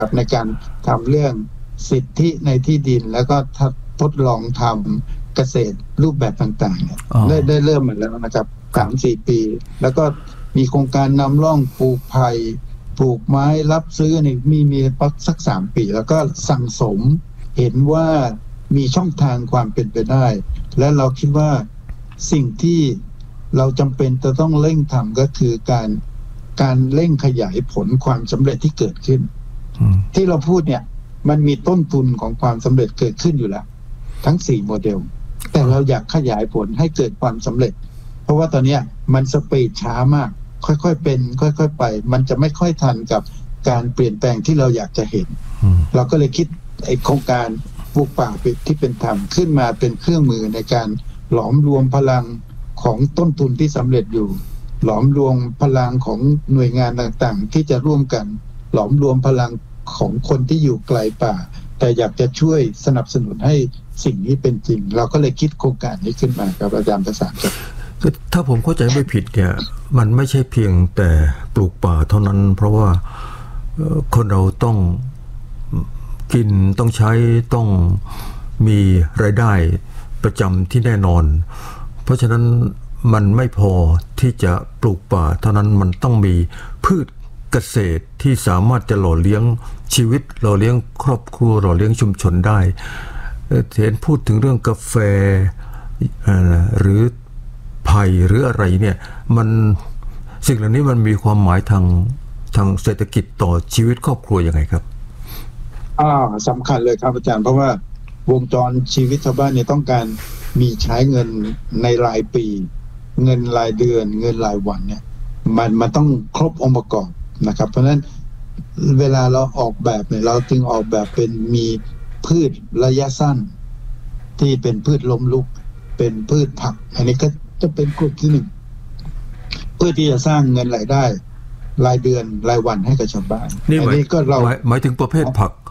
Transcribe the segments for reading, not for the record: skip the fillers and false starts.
ในการทำเรื่องสิทธิในที่ดินแล้วก็ทดลองทำเกษตรรูปแบบต่างๆเนี่ยได้เริ่มมาแล้วนะครับ 3-4 ปีแล้วก็มีโครงการนำร่องปลูกไผ่ปลูกไม้รับซื้อนี่มีสัก 3 ปีแล้วก็สั่งสมเห็นว่ามีช่องทางความเป็นไปได้และเราคิดว่าสิ่งที่เราจำเป็นจะต้องเร่งทำก็คือการเร่งขยายผลความสำเร็จที่เกิดขึ้นที่เราพูดเนี่ยมันมีต้นทุนของความสำเร็จเกิดขึ้นอยู่แล้วทั้ง4โมเดลแต่เราอยากขยายผลให้เกิดความสำเร็จเพราะว่าตอนนี้มันสปีดช้ามากค่อยๆเป็นค่อยๆไปมันจะไม่ค่อยทันกับการเปลี่ยนแปลงที่เราอยากจะเห็นเราก็เลยคิดไอ้โครงการปลูกป่าที่เป็นธรรมขึ้นมาเป็นเครื่องมือในการหลอมรวมพลังของต้นทุนที่สำเร็จอยู่หลอมรวมพลังของหน่วยงานต่างๆที่จะร่วมกันหลอมรวมพลังของคนที่อยู่ไกลป่าแต่อยากจะช่วยสนับสนุนให้สิ่งนี้เป็นจริงเราก็เลยคิดโครงการนี้ขึ้นมาครับอาจารย์ประสานครับถ้าผมเข้าใจไม่ผิดเนี่ยมันไม่ใช่เพียงแต่ปลูกป่าเท่านั้นเพราะว่าคนเราต้องกินต้องใช้ต้องมีรายได้ประจำที่แน่นอนเพราะฉะนั้นมันไม่พอที่จะปลูกป่าเท่านั้นมันต้องมีพืชเกษตรที่สามารถจะหล่อเลี้ยงชีวิตหล่อเลี้ยงครอบครัวหล่อเลี้ยงชุมชนได้เห็นพูดถึงเรื่องกาแฟหรือไผ่หรืออะไรเนี่ยมันสิ่งเหล่านี้มันมีความหมายทางเศรษฐกิจต่อชีวิตครอบครัวยังไงครับสำคัญเลยครับอาจารย์เพราะว่าวงจรชีวิตชาวบ้านเนี่ยต้องการมีใช้เงินในรายปีเงินรายเดือนเงินรายวันเนี่ยมันต้องครบองค์ประกอบนะครับเพราะฉะนั้นเวลาเราออกแบบเนี่ยเราจึงออกแบบเป็นมีพืชระยะสั้นที่เป็นพืชล้มลุกเป็นพืชผักอันนี้ก็จะเป็นกลุ่มที่หนึ่งเพื่อที่จะสร้างเงินรายได้รายเดือนรายวันให้กับชาวบ้านนี่ก็เราหมายถึงประเภทผัก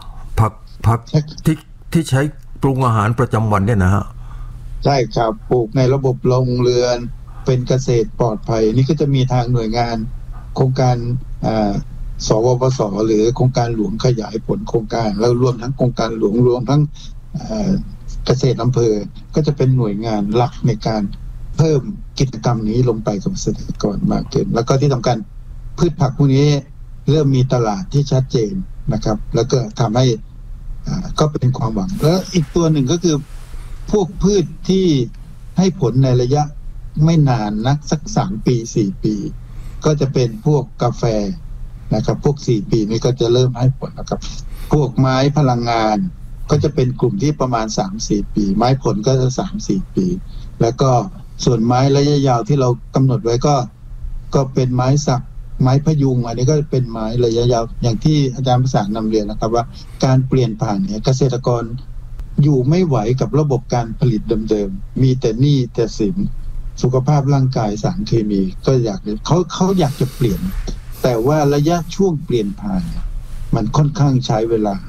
ที่ใช้ปรุงอาหารประจำวันเนี่ยนะฮะใช่ครับปลูกในระบบโรงเรือนเป็นเกษตรปลอดภัยนี่ก็จะมีทางหน่วยงานโครงการสวปสหรือโครงการหลวงขยายผลโครงการแล้วรวมทั้งโครงการหลวงรวมทั้งเกษตรอำเภอก็จะเป็นหน่วยงานหลักในการเพิ่มกิจกรรมนี้ลงไปกับเกษตรกรมากขึ้นแล้วก็ที่สำคัญพืชผักพวกนี้เริ่มมีตลาดที่ชัดเจนนะครับแล้วก็ทำให้ก็เป็นความหวังแล้วอีกตัวหนึ่งก็คือพวกพืชที่ให้ผลในระยะไม่นานนักสัก3 ปี 4 ปีก็จะเป็นพวกกาแฟนะครับพวก4 ปีนี้ก็จะเริ่มให้ผลนะครับพวกไม้พลังงานก็จะเป็นกลุ่มที่ประมาณ 3-4 ปีไม้ผลก็จะ 3-4 ปีแล้วก็ส่วนไม้ระยะยาวที่เรากำหนดไว้ก็เป็นไม้สักไม้พยุงอันนี้ก็เป็นไม้ระยะยาวอย่างที่อาจารย์ประสานนำเรียนนะครับว่าการเปลี่ยนผ่านเนี่ยเกษตรกรอยู่ไม่ไหวกับระบบการผลิตเดิมๆมีแต่หนี้แต่สินสุขภาพร่างกายสารเคมีก็เขาอยากจะเปลี่ยนแต่ว่าระยะช่วงเปลี่ยนผ่านมันค่อนข้างใช้เวลา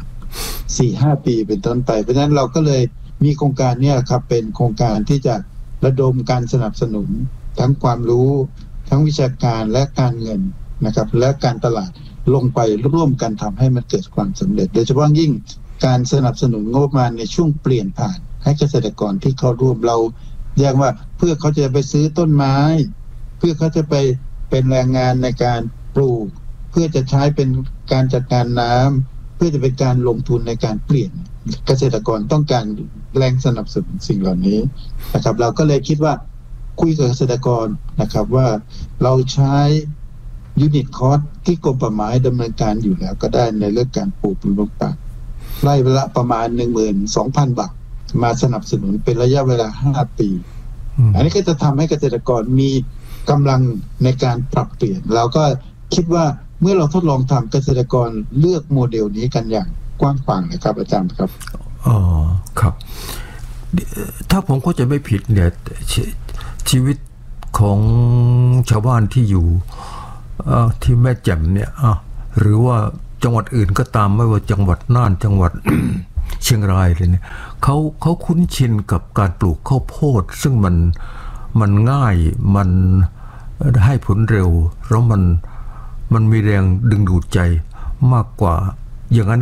4-5 ปีเป็นต้นไปเพราะฉะนั้นเราก็เลยมีโครงการนี้ครับเป็นโครงการที่จะระดมการสนับสนุนทั้งความรู้ทั้งวิชาการและการเงินนะครับและการตลาดลงไปร่วมกันทำให้มันเกิดความสำเร็จโดยเฉพาะยิ่งการสนับสนุนงบประมาณในช่วงเปลี่ยนผ่านให้เกษตรกรที่เข้าร่วมเราเรียกว่าเพื่อเขาจะไปซื้อต้นไม้เพื่อเขาจะไปเป็นแรงงานในการปลูกเพื่อจะใช้เป็นการจัดการน้ำเพื่อจะเป็นการลงทุนในการเปลี่ยนเกษตรกรต้องการแรงสนับสนุนสิ่งเหล่านี้นะครับเราก็เลยคิดว่าคุยกับเกษตรกรนะครับว่าเราใช้ยูนิตคอสที่กรมป่าไม้ดำเนินการอยู่แล้วก็ได้ในเรื่องการปลูกบนป่าไร่ละประมาณ 12,000 บาทมาสนับสนุนเป็นระยะเวลา5 ปีอันนี้ก็จะทำให้เกษตรกรมีกำลังในการปรับเปลี่ยนเราก็คิดว่าเมื่อเราทดลองทำเกษตรกรเลือกโมเดลนี้กันอย่างกว้างขวางนะครับอาจารย์ครับอ๋อครับถ้าผมเข้าใจไม่ผิดเนี่ยชีวิตของชาวบ้านที่อยู่ที่แม่แจ่มเนี่ยหรือว่าจังหวัดอื่นก็ตามไม่ว่าจังหวัดน่านจังหวัด เชียงรายเลยเนี่ยเขาคุ้นชินกับการปลูกข้าวโพดซึ่งมันง่ายมันให้ผลเร็วแล้วมันมีแรงดึงดูดใจมากกว่าอย่างนั้น